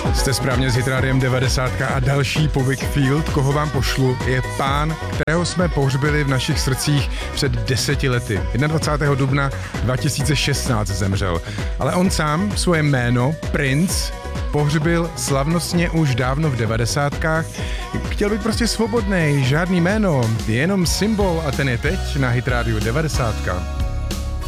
Jste správně s Hitrádiem 90 a další po Wakefield, koho vám pošlu, je pán, kterého jsme pohřbili v našich srdcích před 10 lety. 21. dubna 2016 zemřel. Ale on sám svoje jméno, Prince, pohřbil slavnostně už dávno v 90. Chtěl být prostě svobodnej, žádný jméno, jenom symbol a ten je teď na Hitrádiu 90.